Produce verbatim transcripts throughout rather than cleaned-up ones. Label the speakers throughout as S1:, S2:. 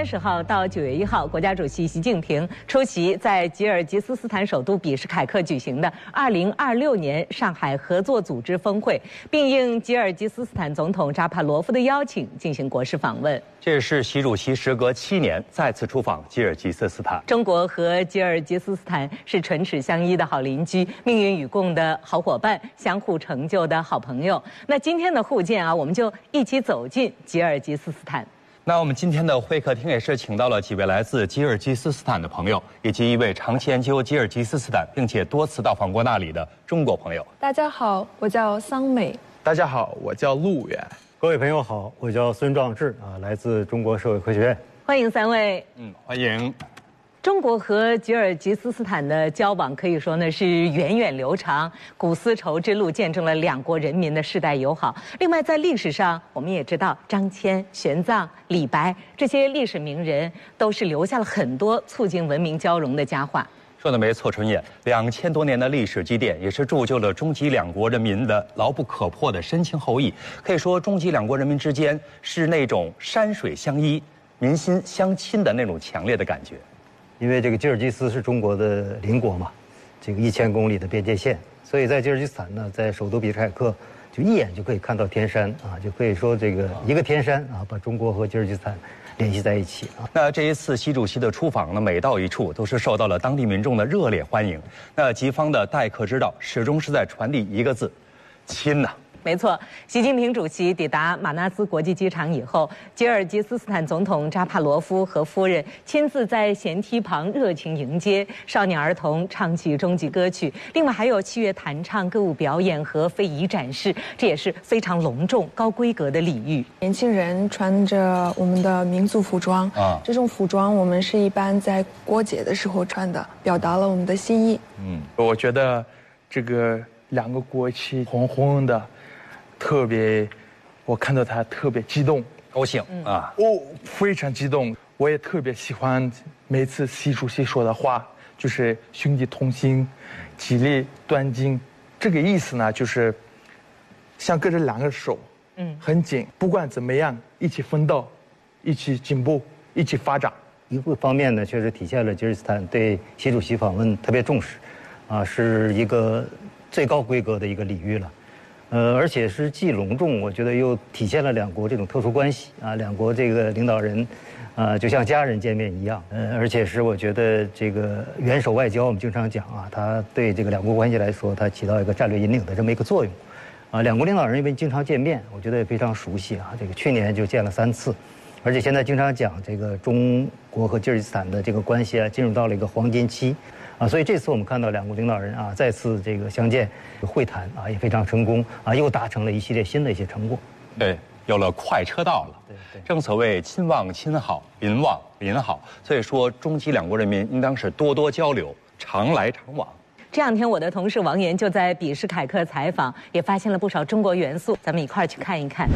S1: 三十号到九月一号，国家主席习近平出席在吉尔吉斯斯坦首都比什凯克举行的二零二六年上海合作组织峰会，并应吉尔吉斯斯坦总统扎帕罗夫的邀请进行国事访问。
S2: 这是习主席时隔七年再次出访吉尔吉斯斯坦。
S1: 中国和吉尔吉斯斯坦是唇齿相依的好邻居，命运与共的好伙伴，相互成就的好朋友。那今天的互见啊，我们就一起走进吉尔吉斯斯坦。
S2: 那我们今天的会客厅也是请到了几位来自吉尔吉斯斯坦的朋友，以及一位长期研究吉尔吉斯斯坦并且多次到访过那里的中国朋友。
S3: 大家好，我叫桑美。
S4: 大家好，我叫陆远。
S5: 各位朋友好，我叫孙壮志啊，来自中国社会科学院。
S1: 欢迎三位。
S2: 嗯，欢迎。
S1: 中国和吉尔吉斯斯坦的交往可以说呢是源远流长，古丝绸之路见证了两国人民的世代友好。另外，在历史上，我们也知道张骞、玄奘、李白这些历史名人都是留下了很多促进文明交融的佳话。
S2: 说的没错，春燕，两千多年的历史积淀，也是铸就了中吉两国人民的牢不可破的深情厚谊。可以说，中吉两国人民之间是那种山水相依、民心相亲的那种强烈的感觉。
S5: 因为这个吉尔吉斯是中国的邻国嘛，这个一千公里的边界线，所以在吉尔吉斯坦呢，在首都比什凯克，就一眼就可以看到天山啊，就可以说这个一个天山啊，把中国和吉尔吉斯坦联系在一起啊。
S2: 那这一次习主席的出访呢，每到一处都是受到了当地民众的热烈欢迎。那吉方的待客之道始终是在传递一个字：亲呐。
S1: 没错，习近平主席抵达马纳斯国际机场以后，吉尔吉斯斯坦总统扎帕罗夫和夫人亲自在舷梯旁热情迎接，少年儿童唱起中吉歌曲，另外还有器乐弹唱、歌舞表演和非遗展示，这也是非常隆重、高规格的礼遇。
S3: 年轻人穿着我们的民族服装啊，这种服装我们是一般在过节的时候穿的，表达了我们的心意。
S4: 嗯，我觉得这个两个国旗红红的。特别，我看到他特别激动，
S2: 高兴啊！
S4: 哦，非常激动。我也特别喜欢每次习主席说的话，就是兄弟同心，激励团结。这个意思呢，就是像隔着两个手，嗯，很紧，不管怎么样，一起奋斗，一起进步，一起发展。
S5: 一个方面呢，确实体现了吉尔吉斯坦对习主席访问特别重视，啊，是一个最高规格的一个礼遇了。呃，而且是既隆重，我觉得又体现了两国这种特殊关系啊，两国这个领导人，啊，就像家人见面一样。呃，而且是我觉得这个元首外交，我们经常讲啊，它对这个两国关系来说，它起到一个战略引领的这么一个作用。啊，两国领导人因为经常见面，我觉得也非常熟悉啊。这个去年就见了三次，而且现在经常讲这个中国和吉尔吉斯坦的这个关系啊，进入到了一个黄金期。啊，所以这次我们看到两国领导人啊再次这个相见会谈啊也非常成功啊，又达成了一系列新的一些成果。
S2: 对，有了快车道了。
S5: 对对，
S2: 正所谓亲望亲好，邻望邻好，所以说中吉两国人民应当是多多交流，常来常往。
S1: 这两天我的同事王岩就在比什凯克采访，也发现了不少中国元素，咱们一块儿去看一看。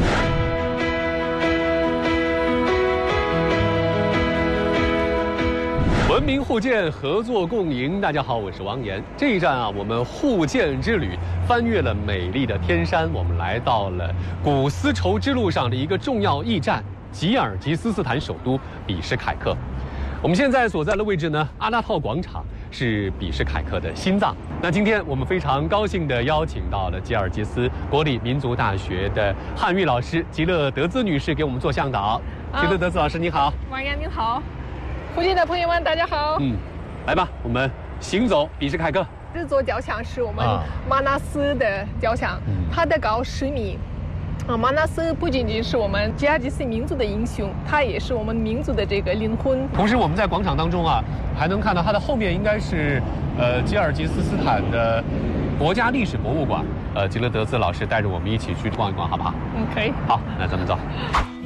S6: 文明互鉴，合作共赢。大家好，我是王岩。这一站啊，我们互鉴之旅翻越了美丽的天山，我们来到了古丝绸之路上的一个重要驿站——吉尔吉斯斯坦首都比什凯克。我们现在所在的位置呢，阿拉套广场是比什凯克的心脏。那今天我们非常高兴地邀请到了吉尔吉斯国立民族大学的汉语老师吉勒德兹女士给我们做向导。吉勒德兹老师，你好。
S7: 王岩，您好。附近的朋友们，大家好。
S6: 嗯，来吧，我们行走比什凯克。
S7: 这座雕像是我们马纳斯的雕像，啊、它的高十米。啊，马纳斯不仅仅是我们吉尔吉斯民族的英雄，它也是我们民族的这个灵魂。
S6: 同时，我们在广场当中啊，还能看到它的后面应该是，呃，吉尔吉斯斯坦的国家历史博物馆。呃，吉勒德兹老师带着我们一起去逛一逛，好不好？
S7: 嗯，可以。
S6: 好，那咱们走。